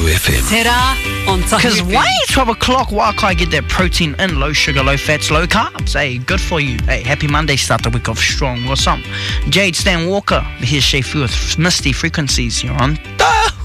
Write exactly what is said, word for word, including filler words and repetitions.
F M. Tera on Tahi Because F M. why twelve o'clock, why can't I get that protein in? Low sugar, low fats, low carbs. Hey, good for you. Hey, happy Monday, start the week off strong. What's up? Jade Stan Walker, here's Shay Fu with Misty Frequencies. You're on